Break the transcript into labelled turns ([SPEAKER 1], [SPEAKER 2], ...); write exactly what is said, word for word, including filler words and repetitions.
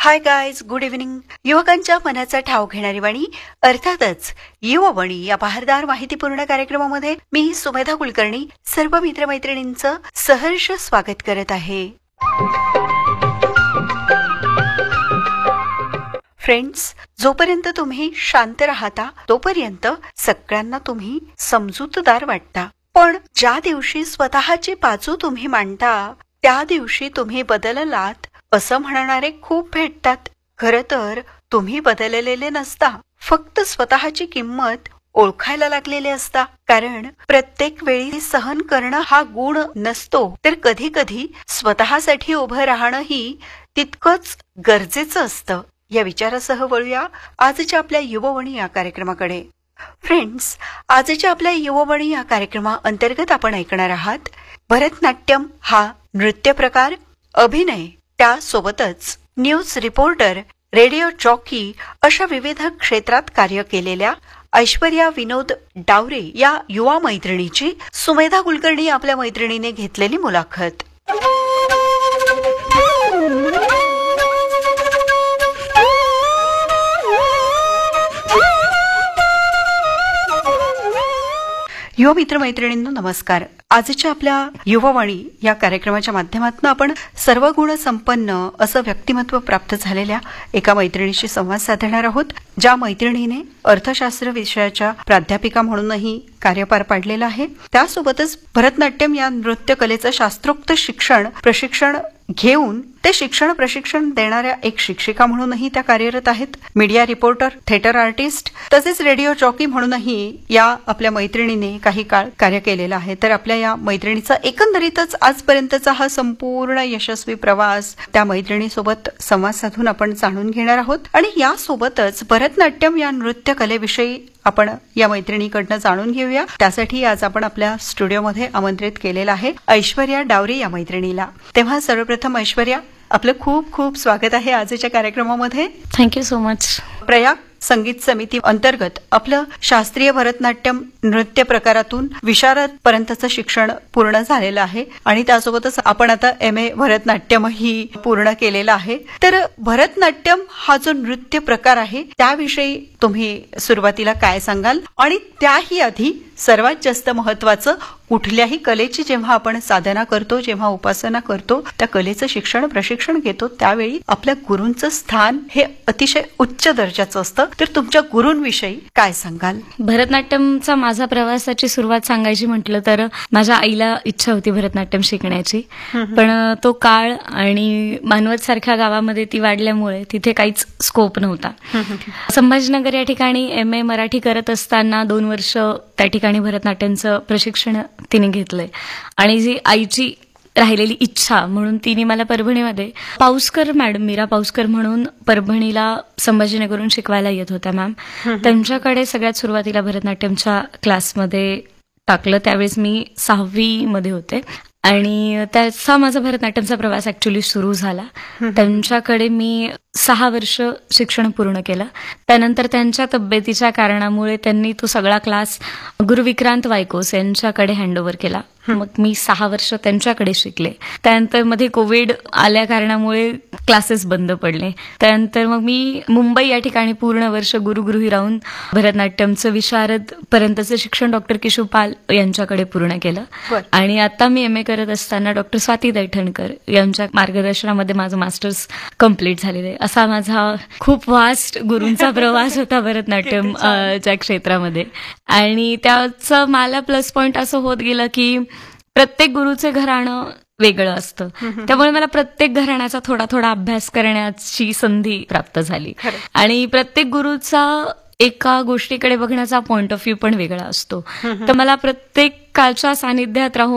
[SPEAKER 1] Hi guys, good evening. युवकांच्या मनाचा ठाव घेणारी वाणी, अर्थातच युववाणी या बहारदार माहितीपूर्ण कार्यक्रमामध्ये मी सुमेधा कुलकर्णी सर्व मित्रमैत्रिणींचं सहर्ष स्वागत करत आहे. फ्रेंड्स, जोपर्यंत तुम्ही शांत राहता तोपर्यंत सगळ्यांना तुम्ही समजूतदार वाटता, पण ज्या दिवशी स्वतःची बाजू तुम्ही मांडता त्या दिवशी तुम्ही बदललात असं म्हणणारे खूप भेटतात. खरं तर तुम्ही बदललेले नसता, फक्त स्वतःची किंमत ओळखायला लागलेले असता. कारण प्रत्येक वेळी सहन करणं हा गुण नसतो, तर कधी कधी स्वतःसाठी उभं राहणंही तितकंच गरजेचं असतं. या विचारासह वळूया आजच्या आपल्या युववाणी या कार्यक्रमाकडे. फ्रेंड्स, आजच्या आपल्या युववाणी या कार्यक्रमाअंतर्गत आपण ऐकणार आहात भरतनाट्यम हा नृत्य प्रकार, अभिनय, त्यासोबतच न्यूज रिपोर्टर, रेडिओ जॉकी अशा विविध क्षेत्रात कार्य केलेल्या ऐश्वर्या विनोद डावरे या युवा मैत्रिणीची सुमेधा कुलकर्णी आपल्या मैत्रिणीने घेतलेली मुलाखत. युवा मित्रमैत्रिणींनो नमस्कार. आजच्या आपल्या युववाणी या कार्यक्रमाच्या माध्यमातून आपण सर्व गुण संपन्न असं व्यक्तिमत्व प्राप्त झालेल्या एका मैत्रिणीशी संवाद साधणार आहोत, ज्या मैत्रिणीने अर्थशास्त्र विषयाच्या प्राध्यापिका म्हणूनही कार्य पार पाडलेलं आहे. त्यासोबतच भरतनाट्यम या नृत्य कलेचं शास्त्रोक्त शिक्षण प्रशिक्षण घेऊन ते शिक्षण प्रशिक्षण देणाऱ्या एक शिक्षिका म्हणूनही त्या कार्यरत आहेत. मीडिया रिपोर्टर, थिएटर आर्टिस्ट तसेच रेडिओ जॉकी म्हणूनही या आपल्या मैत्रिणीने काही काळ कार्य केलेलं आहे. तर आपल्या या मैत्रिणीचा एकंदरीतच आजपर्यंतचा हा संपूर्ण यशस्वी प्रवास त्या मैत्रिणीसोबत संवाद साधून आपण जाणून घेणार आहोत. आणि यासोबतच भरतनाट्यम या नृत्य कलेविषयी आपण या मैत्रिणीकडनं जाणून घेऊया. त्यासाठी आज आपण आपल्या स्टुडिओमध्ये आमंत्रित केलेलं आहे ऐश्वर्या डावरे या मैत्रिणीला. तेव्हा सर्वप्रथम ऐश्वर्या, आपलं खूप खूप स्वागत आहे आजच्या कार्यक्रमामध्ये.
[SPEAKER 2] Thank you so much.
[SPEAKER 1] प्रयाग संगीत समिती अंतर्गत आपलं शास्त्रीय भरतनाट्यम नृत्य प्रकारातून विशारद पर्यंतचं शिक्षण पूर्ण झालेलं आहे आणि त्यासोबतच आपण आता एम ए भरतनाट्यमही पूर्ण केलेलं आहे. तर भरतनाट्यम हा जो नृत्य प्रकार आहे त्याविषयी तुम्ही सुरुवातीला काय सांगाल, आणि त्याही आधी सर्वात जास्त महत्वाचं, कुठल्याही कलेची जेव्हा आपण साधना करतो, जेव्हा उपासना करतो, त्या कलेचं शिक्षण प्रशिक्षण घेतो त्यावेळी आपल्या गुरूंचं स्थान हे अतिशय उच्च दर्जाचं असतं. तर तुमच्या गुरूंविषयी काय सांगाल?
[SPEAKER 2] भरतनाट्यमचा माझा प्रवासाची सुरुवात सांगायची म्हटलं तर माझ्या आईला इच्छा होती भरतनाट्यम शिकण्याची, पण तो काळ आणि मानवत सारख्या गावामध्ये ती वाढल्यामुळे तिथे काहीच स्कोप नव्हता. संभाजीनगर या ठिकाणी एम ए मराठी करत असताना दोन वर्ष त्या ठिकाणी भरतनाट्यमचं प्रशिक्षण तिने घेतलंय. आणि जी आईची राहिलेली इच्छा म्हणून तिने मला परभणीमध्ये पाऊसकर मॅडम, मीरा पाऊसकर म्हणून परभणीला संभाजीनगरहून शिकवायला येत होत्या मॅम, त्यांच्याकडे सगळ्यात सुरुवातीला भरतनाट्यमच्या क्लासमध्ये टाकलं. त्यावेळेस मी सहावी मध्ये होते आणि त्याचा माझा भरतनाट्यमचा प्रवास ऍक्च्युली सुरू झाला. त्यांच्याकडे मी सहा वर्ष शिक्षण पूर्ण केलं. त्यानंतर त्यांच्या तब्येतीच्या कारणामुळे त्यांनी तो सगळा क्लास गुरुविक्रांत वायकोस यांच्याकडे हँडओव्हर केला. मग मी सहा वर्ष त्यांच्याकडे शिकले. त्यानंतर मध्ये कोविड आल्या कारणामुळे क्लासेस बंद पडले. त्यानंतर मग मी मुंबई या ठिकाणी पूर्ण वर्ष गुरुगृही राहून भरतनाट्यमचं विशारद पर्यंतचं शिक्षण डॉक्टर किशोपाल यांच्याकडे पूर्ण केलं. आणि आता मी एम ए करत असताना डॉक्टर स्वाती दैठणकर यांच्या मार्गदर्शनामध्ये माझं मास्टर्स कम्प्लीट झालेलं आहे. असा माझा खूप वास्ट गुरूंचा प्रवास होता भरतनाट्यमच्या क्षेत्रामध्ये. आणि त्याचं मला प्लस पॉइंट असं होत गेलं की प्रत्येक गुरुचे घराणं वेगळं असतं, त्यामुळे मला प्रत्येक घराण्याचा थोडा थोडा अभ्यास करण्याची संधी प्राप्त झाली. आणि प्रत्येक गुरुचा एका गोष्टीकडे बघण्याचा पॉइंट ऑफ व्ह्यू पण वेगळा असतो. तर मला प्रत्येक कालच्या सानिध्यात राहून